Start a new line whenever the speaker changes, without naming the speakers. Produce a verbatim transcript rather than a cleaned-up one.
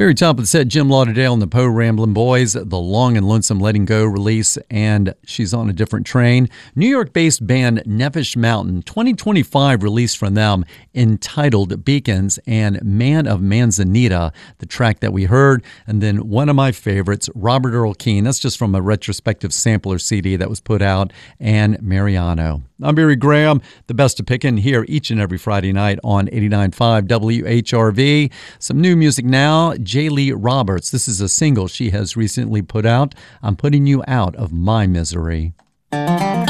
Very top of the set, Jim Lauderdale and the Poe Ramblin' Boys, the Long and Lonesome Letting Go release, and She's on a Different Train. New York-based band Nefish Mountain, twenty twenty-five release from them entitled Beacons, and Man of Manzanita, the track that we heard. And then one of my favorites, Robert Earl Keen, that's just from a retrospective sampler C D that was put out, and Mariano. I'm Barry Graham, the best of pickin' here each and every Friday night on eighty-nine point five W H R V. Some new music now. J. Lee Roberts. This is a single she has recently put out. I'm Putting You Out of My Misery.